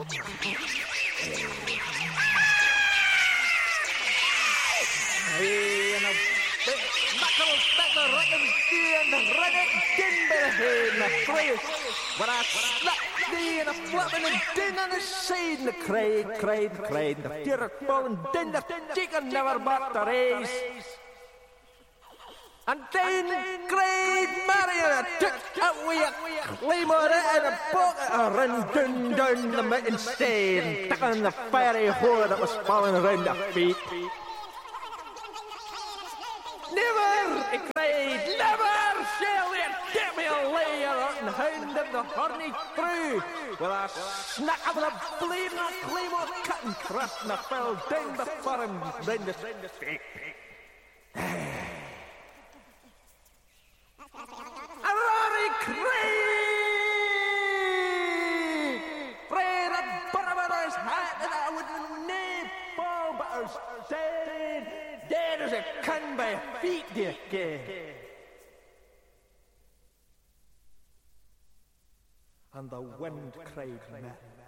When I slap thee and a flapping and din on the side and the cried, the fear falling din the chicken never back the race. And then cried Marion, took away a claymore and a pocket ran down the mountain stair, took on the fiery whore that was falling around their feet. Never, he cried, never shall they get me a layer and hound of the horny through. With a snack of the blade and a claymore cut and thrust and I fell down before him round the feet. A roaring cry! Fred a bourbon on his hat and I would nae fall but I was dead as a can by feet, dear gay. And the wind cried met.